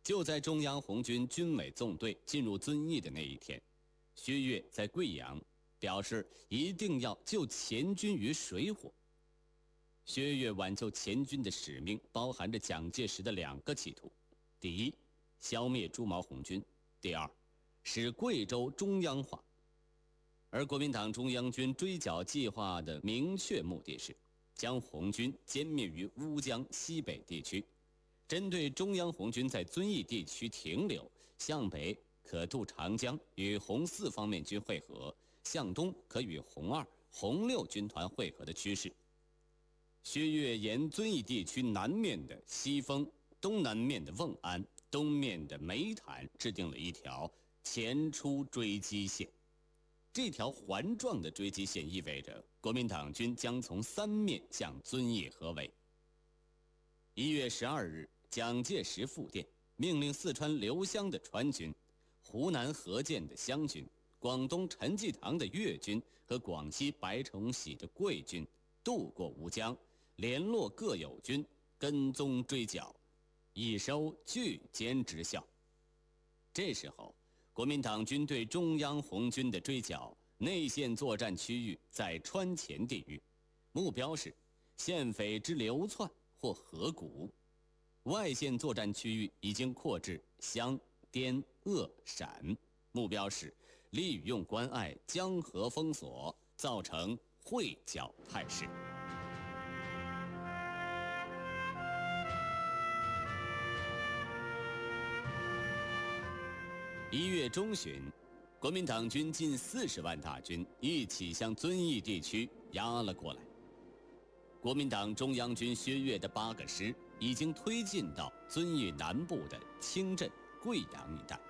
就在中央红军军委纵队进入遵义的那一天，薛岳在贵阳表示一定要救前军于水火。薛岳挽救前军的使命包含着蒋介石的2个企图：第一，消灭朱毛红军；第二，使贵州中央化。而国民党中央军追剿计划的明确目的是将红军歼灭于乌江西北地区，针对中央红军在遵义地区停留，向北可渡长江与红4方面军会合，向东可与红2、红6军团会合的趋势。薛岳沿遵义地区南面的西丰、东南面的瓮安、东面的梅潭制定了一条前出追击线。这条环状的追击线意味着国民党军将从3面向遵义合围。1月12日，蒋介石复电，命令四川刘湘的川军、湖南何键的湘军、广东陈济棠的粤军和广西白崇禧的桂军渡过吴江，联络各友军，跟踪追剿，以收拒歼之效。这时候，国民党军对中央红军的追剿，内线作战区域在川黔地域，目标是县匪之流窜或河谷；外线作战区域已经扩至湘、滇、鄂、陕，目标是利用关隘、江河封锁，造成会剿态势。1月中旬，国民党军近40万大军一起向遵义地区压了过来。国民党中央军薛岳的8个师已经推进到遵义南部的清镇、贵阳一带。